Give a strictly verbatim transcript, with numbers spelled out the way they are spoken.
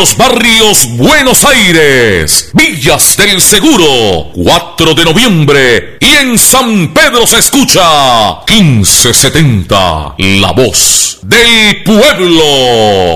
los barrios Buenos Aires, Villas del Seguro, cuatro de noviembre, y en San Pedro se escucha quince setenta, la voz del pueblo.